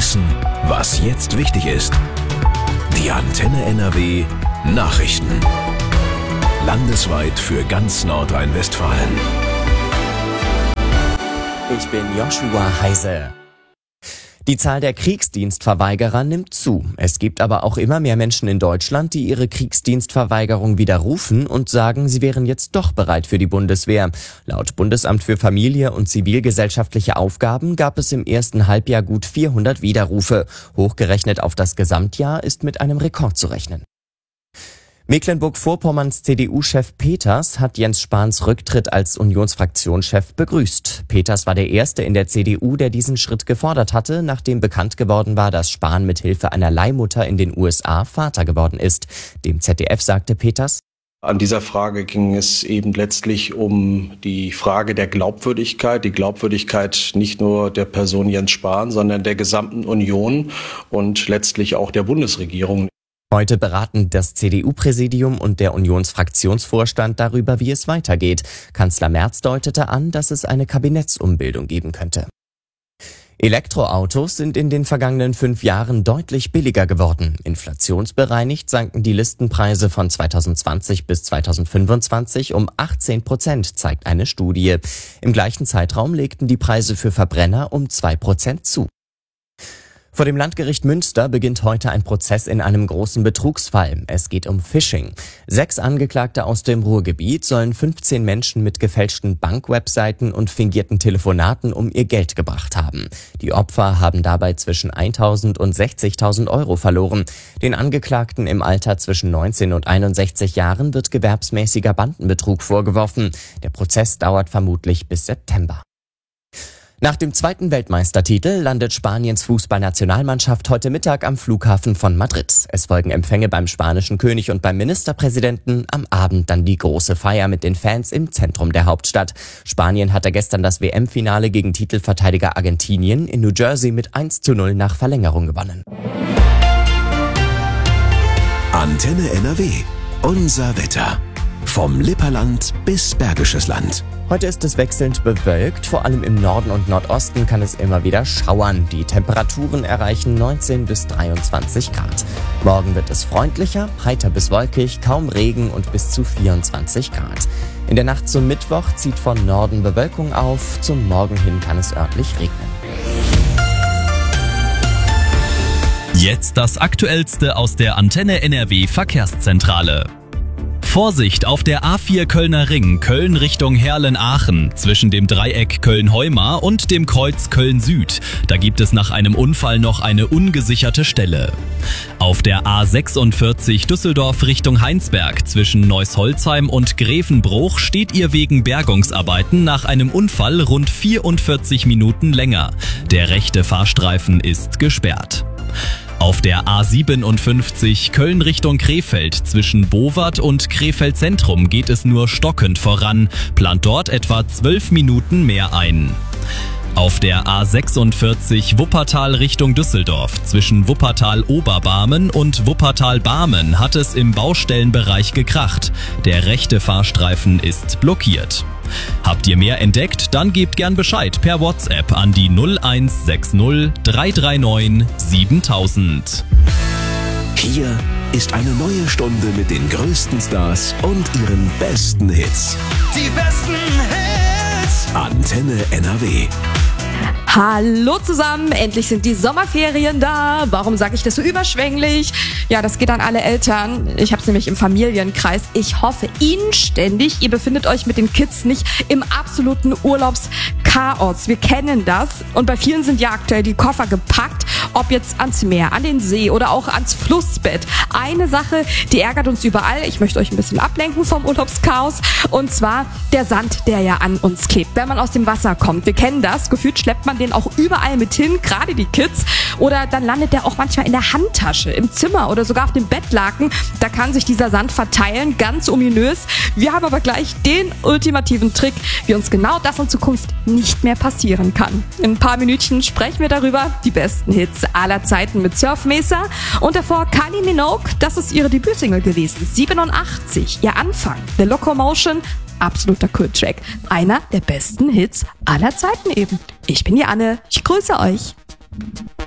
wissen, was jetzt wichtig ist. Die Antenne NRW Nachrichten. Landesweit für ganz Nordrhein-Westfalen. Ich bin Joshua Heise. Die Zahl der Kriegsdienstverweigerer nimmt zu. Es gibt aber auch immer mehr Menschen in Deutschland, die ihre Kriegsdienstverweigerung widerrufen und sagen, sie wären jetzt doch bereit für die Bundeswehr. Laut Bundesamt für Familie und zivilgesellschaftliche Aufgaben gab es im ersten Halbjahr gut 400 Widerrufe. Hochgerechnet auf das Gesamtjahr ist mit einem Rekord zu rechnen. Mecklenburg-Vorpommerns CDU-Chef Peters hat Jens Spahns Rücktritt als Unionsfraktionschef begrüßt. Peters war der Erste in der CDU, der diesen Schritt gefordert hatte, nachdem bekannt geworden war, dass Spahn mit Hilfe einer Leihmutter in den USA Vater geworden ist. Dem ZDF sagte Peters: An dieser Frage ging es eben letztlich um die Frage der Glaubwürdigkeit, die Glaubwürdigkeit nicht nur der Person Jens Spahn, sondern der gesamten Union und letztlich auch der Bundesregierung. Heute beraten das CDU-Präsidium und der Unionsfraktionsvorstand darüber, wie es weitergeht. Kanzler Merz deutete an, dass es eine Kabinettsumbildung geben könnte. Elektroautos sind in den vergangenen 5 Jahren deutlich billiger geworden. Inflationsbereinigt sanken die Listenpreise von 2020 bis 2025 um 18%, zeigt eine Studie. Im gleichen Zeitraum legten die Preise für Verbrenner um 2% zu. Vor dem Landgericht Münster beginnt heute ein Prozess in einem großen Betrugsfall. Es geht um Phishing. 6 Angeklagte aus dem Ruhrgebiet sollen 15 Menschen mit gefälschten Bankwebseiten und fingierten Telefonaten um ihr Geld gebracht haben. Die Opfer haben dabei zwischen 1.000 und 60.000 Euro verloren. Den Angeklagten im Alter zwischen 19 und 61 Jahren wird gewerbsmäßiger Bandenbetrug vorgeworfen. Der Prozess dauert vermutlich bis September. Nach dem 2. Weltmeistertitel landet Spaniens Fußballnationalmannschaft heute Mittag am Flughafen von Madrid. Es folgen Empfänge beim spanischen König und beim Ministerpräsidenten. Am Abend dann die große Feier mit den Fans im Zentrum der Hauptstadt. Spanien hatte gestern das WM-Finale gegen Titelverteidiger Argentinien in New Jersey mit 1:0 nach Verlängerung gewonnen. Antenne NRW. Unser Wetter. Vom Lipperland bis Bergisches Land. Heute ist es wechselnd bewölkt, vor allem im Norden und Nordosten kann es immer wieder schauern. Die Temperaturen erreichen 19 bis 23 Grad. Morgen wird es freundlicher, heiter bis wolkig, kaum Regen und bis zu 24 Grad. In der Nacht zum Mittwoch zieht von Norden Bewölkung auf, zum Morgen hin kann es örtlich regnen. Jetzt das Aktuellste aus der Antenne NRW Verkehrszentrale. Vorsicht auf der A4 Kölner Ring, Köln Richtung Herlen-Aachen, zwischen dem Dreieck Köln-Heumar und dem Kreuz Köln-Süd. Da gibt es nach einem Unfall noch eine ungesicherte Stelle. Auf der A46 Düsseldorf Richtung Heinsberg, zwischen Neuss-Holzheim und Grevenbruch steht ihr wegen Bergungsarbeiten nach einem Unfall rund 44 Minuten länger. Der rechte Fahrstreifen ist gesperrt. Auf der A57 Köln Richtung Krefeld zwischen Bowart und Krefeld Zentrum geht es nur stockend voran, plant dort etwa 12 Minuten mehr ein. Auf der A46 Wuppertal Richtung Düsseldorf zwischen Wuppertal-Oberbarmen und Wuppertal-Barmen hat es im Baustellenbereich gekracht. Der rechte Fahrstreifen ist blockiert. Habt ihr mehr entdeckt? Dann gebt gern Bescheid per WhatsApp an die 0160 339 7000. Hier ist eine neue Stunde mit den größten Stars und ihren besten Hits. Die besten Hits. Antenne NRW. Hallo zusammen, endlich sind die Sommerferien da. Warum sage ich das so überschwänglich? Ja, das geht an alle Eltern. Ich habe es nämlich im Familienkreis. Ich hoffe inständig, ihr befindet euch mit den Kids nicht im absoluten Urlaubschaos. Wir kennen das. Und bei vielen sind ja aktuell die Koffer gepackt, ob jetzt ans Meer, an den See oder auch ans Flussbett. Eine Sache, die ärgert uns überall. Ich möchte euch ein bisschen ablenken vom Urlaubschaos. Und zwar der Sand, der ja an uns klebt, wenn man aus dem Wasser kommt. Wir kennen das. Gefühlt schleppt man den auch überall mit hin, gerade die Kids. Oder dann landet der auch manchmal in der Handtasche, im Zimmer oder sogar auf dem Bettlaken. Da kann sich dieser Sand verteilen, ganz ominös. Wir haben aber gleich den ultimativen Trick, wie uns genau das in Zukunft nicht mehr passieren kann. In ein paar Minütchen sprechen wir darüber, die besten Hits aller Zeiten mit Surf Mesa. Und davor Kylie Minogue, das ist ihre Debütsingle gewesen, 87, ihr Anfang, The Locomotion. Absoluter Kulttrack. Einer der besten Hits aller Zeiten eben. Ich bin die Anne. Ich grüße euch.